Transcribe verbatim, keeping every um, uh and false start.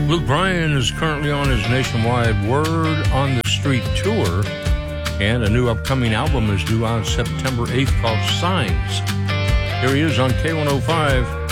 Luke Bryan is currently on his nationwide Word on the Street tour, and a new upcoming album is due on September eighth called Signs. Here he is on K one oh five.